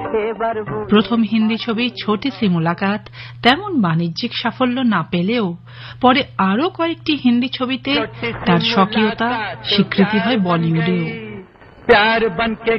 প্রথম হিন্দি ছবি ছোটি সি মুলাকাত তেমন বাণিজ্যিক সাফল্য না পেলেও পরে আরো কয়েকটি হিন্দি ছবিতে তার স্বকীয়তা স্বীকৃতি হয় বলিউডেও।